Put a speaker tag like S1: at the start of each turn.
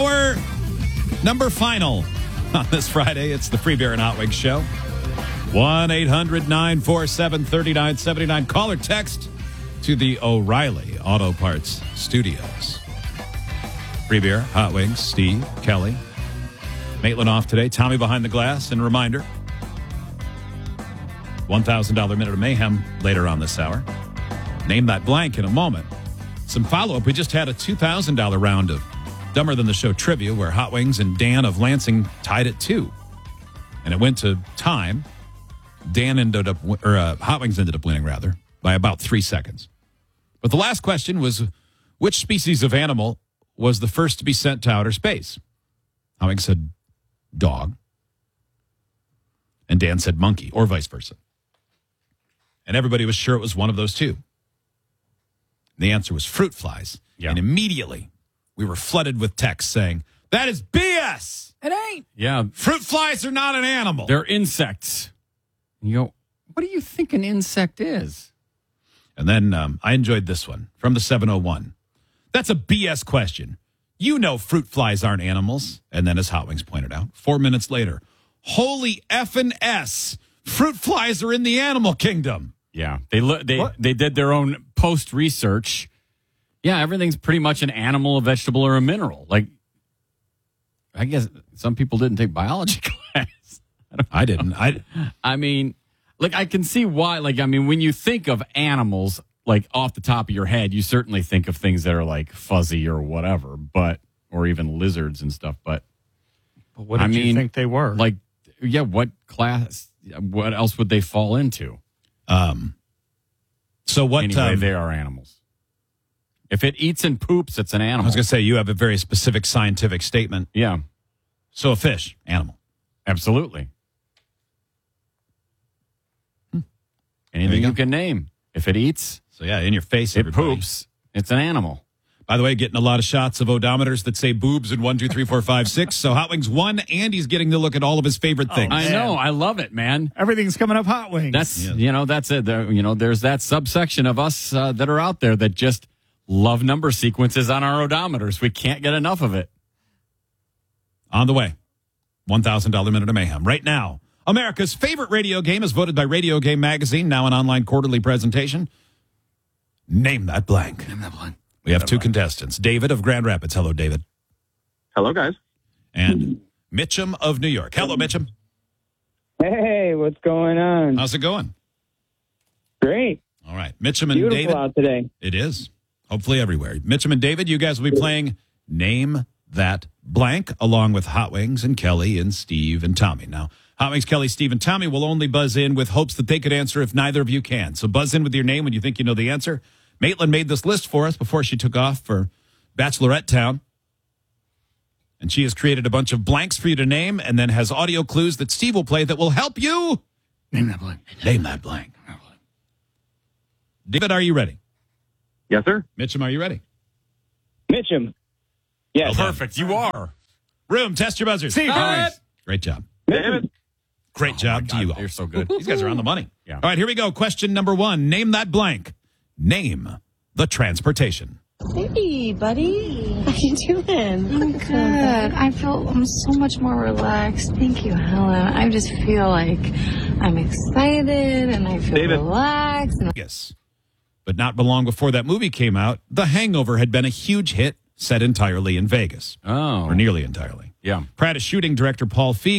S1: Our number final on this Friday. It's the Free Beer and Hot Wings Show. 1-800-947-3979. Call or text to the O'Reilly Auto Parts Studios. Free Beer, Hot Wings, Steve, Kelly. Maitland off today. Tommy behind the glass. And a reminder, $1,000 Minute of Mayhem later on this hour. Name that blank in a moment. Some follow-up. We just had a $2,000 round of Dumber Than the Show trivia where Hot Wings and Dan of Lansing tied at 2. And it went to time. Hot Wings ended up winning, rather, by about 3 seconds. But the last question was, which species of animal was the first to be sent to outer space? Hot Wings said dog. And Dan said monkey, or vice versa. And everybody was sure it was one of those two. The answer was fruit flies. Yeah. And immediately we were flooded with texts saying, that is BS.
S2: It ain't.
S3: Yeah.
S1: Fruit flies are not an animal.
S3: They're insects. You go, what do you think an insect is?
S1: And then I enjoyed this one from the 701. That's a BS question. You know fruit flies aren't animals. And then, as Hot Wings pointed out, 4 minutes later, holy effing S, fruit flies are in the animal kingdom.
S3: Yeah, they did their own post research. Yeah, everything's pretty much an animal, a vegetable, or a mineral. Like, I guess some people didn't take biology class.
S1: I didn't.
S3: I mean, like, I can see why. Like, I mean, when you think of animals, like off the top of your head, you certainly think of things that are like fuzzy or whatever, or even lizards and stuff. But
S2: what did you think they were?
S3: Like, yeah, what class? What else would they fall into?
S1: So what?
S3: Anyway, they are animals. If it eats and poops, it's an animal.
S1: I was going to say, you have a very specific scientific statement.
S3: Yeah.
S1: So a fish, animal.
S3: Absolutely. Anything you can name. If it eats,
S1: so yeah, in your face,
S3: it
S1: everybody.
S3: poops, it's an animal.
S1: By the way, getting a lot of shots of odometers that say boobs in 1, 2, 3, 4, 5, 6. So Hot Wings won, and he's getting to look at all of his favorite things.
S3: I know. I love it, man.
S2: Everything's coming up Hot Wings.
S3: That's, that's it. There's that subsection of us that are out there that just love number sequences on our odometers. We can't get enough of it.
S1: On the way, $1,000 Minute of Mayhem. Right now, America's favorite radio game is voted by Radio Game Magazine, now an online quarterly presentation. Name that blank.
S3: Name that blank.
S1: We have two contestants. David of Grand Rapids. Hello, David.
S4: Hello, guys.
S1: And Mitchum of New York. Hello, Mitchum.
S5: Hey, what's going on?
S1: How's it going?
S5: Great.
S1: All right. Mitchum and
S5: Beautiful
S1: David.
S5: Out today.
S1: It is. Hopefully everywhere. Mitchum and David, you guys will be playing Name That Blank along with Hot Wings and Kelly and Steve and Tommy. Now, Hot Wings, Kelly, Steve, and Tommy will only buzz in with hopes that they could answer if neither of you can. So buzz in with your name when you think you know the answer. Maitland made this list for us before she took off for Bachelorette Town. And she has created a bunch of blanks for you to name and then has audio clues that Steve will play that will help you
S3: Name that blank.
S1: Name that blank. David, are you ready?
S4: Yes, sir.
S1: Mitchum, are you ready?
S5: Mitchum. Yes.
S1: Well,
S3: perfect. You are.
S1: Room, test your buzzers.
S2: Steve.
S1: Great job.
S4: David.
S1: Great job to you all.
S3: You're so good.
S1: These guys are on the money.
S3: Yeah.
S1: All right, here we go. Question number 1. Name that blank. Name the transportation.
S6: Hey, buddy. How you doing?
S7: I'm good. I'm so much more relaxed. Thank you, Helen. I just feel like I'm excited and I feel
S4: David.
S7: relaxed. And
S1: Yes. But not long before that movie came out, The Hangover had been a huge hit set entirely in Vegas.
S3: Oh.
S1: Or nearly entirely.
S3: Yeah.
S1: Prior to shooting, director Paul Feig